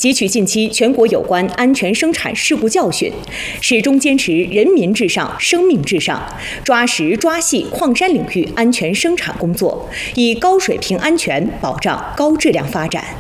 汲取近期全国有关安全生产事故教训，始终坚持人民至上、生命至上，抓实抓细矿山领域安全生产工作，以高水平安全保障高质量发展。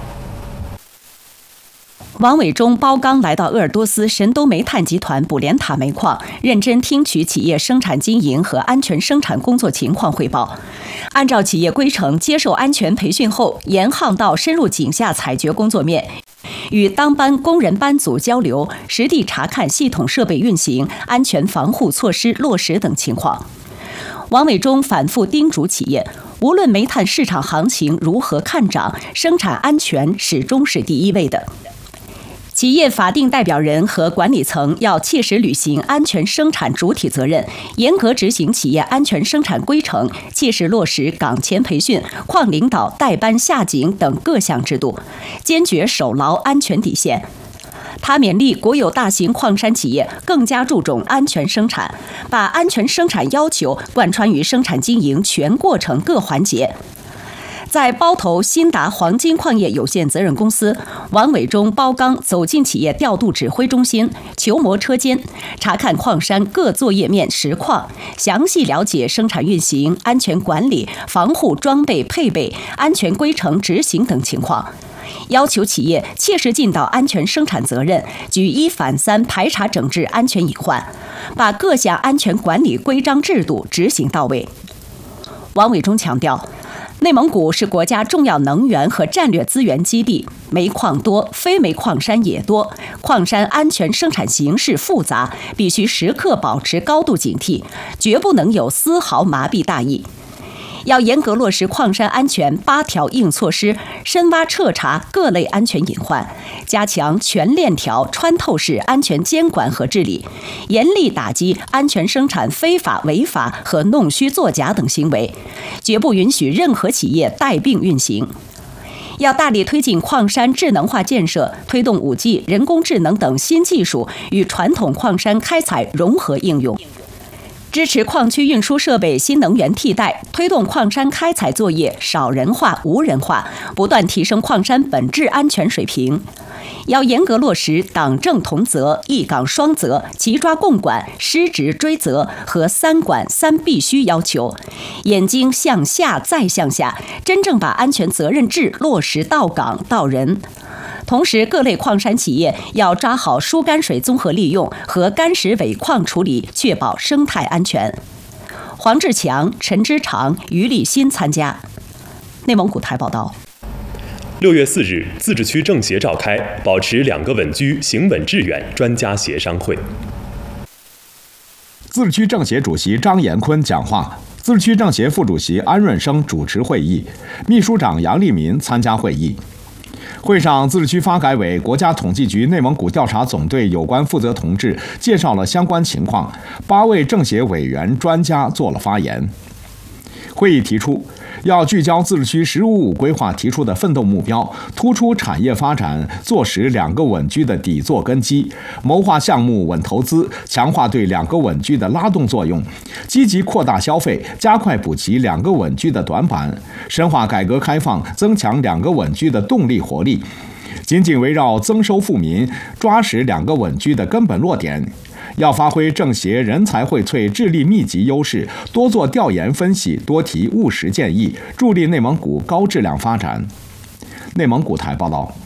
王伟忠包钢来到鄂尔多斯神都煤炭集团卜连塔煤矿，认真听取企业生产经营和安全生产工作情况汇报。按照企业规程接受安全培训后，沿巷道深入井下采掘工作面，与当班工人班组交流，实地查看系统设备运行、安全防护措施落实等情况。王伟忠反复叮嘱企业，无论煤炭市场行情如何看涨，生产安全始终是第一位的。企业法定代表人和管理层要切实履行安全生产主体责任，严格执行企业安全生产规程，切实落实岗前培训、矿领导带班下井等各项制度，坚决守牢安全底线。他勉励国有大型矿山企业更加注重安全生产，把安全生产要求贯穿于生产经营全过程各环节。在包头新达黄金矿业有限责任公司，王伟忠包钢走进企业调度指挥中心、球磨车间，查看矿山各作业面实况，详细了解生产运行、安全管理、防护装备配备、安全规程执行等情况。要求企业切实尽到安全生产责任，举一反三排查整治安全隐患，把各项安全管理规章制度执行到位。王伟忠强调，内蒙古是国家重要能源和战略资源基地，煤矿多，非煤矿山也多，矿山安全生产形势复杂，必须时刻保持高度警惕，绝不能有丝毫麻痹大意。要严格落实矿山安全8条硬措施，深挖彻查各类安全隐患，加强全链条穿透式安全监管和治理，严厉打击安全生产非法违法和弄虚作假等行为，绝不允许任何企业带病运行。要大力推进矿山智能化建设，推动5G、人工智能等新技术与传统矿山开采融合应用，支持矿区运输设备新能源替代，推动矿山开采作业少人化、无人化，不断提升矿山本质安全水平。要严格落实党政同责、一岗双责、齐抓共管、失职追责和3管3必须要求，眼睛向下再向下，真正把安全责任制落实到岗到人。同时，各类矿山企业要抓好疏干水综合利用和干石尾矿处理，确保生态安全。黄志强、陈之长、于立新参加。内蒙古台报道。 6月4日，自治区政协召开保持2个稳居、行稳致远专家协商会。 自治区政协主席张延坤讲话，自治区政协副主席安润生主持会议，秘书长杨立民参加会议。会上，自治区发改委、国家统计局内蒙古调查总队有关负责同志介绍了相关情况，8位政协委员、专家做了发言。会议提出，要聚焦自治区“十五五”规划提出的奋斗目标，突出产业发展，做实2个稳居的底座根基，谋划项目稳投资，强化对2个稳居的拉动作用，积极扩大消费，加快补齐2个稳居的短板，深化改革开放，增强2个稳居的动力活力，紧紧围绕增收富民，抓实2个稳居的根本落点。要发挥政协人才荟萃、智力密集优势，多做调研分析，多提务实建议，助力内蒙古高质量发展。内蒙古台报道。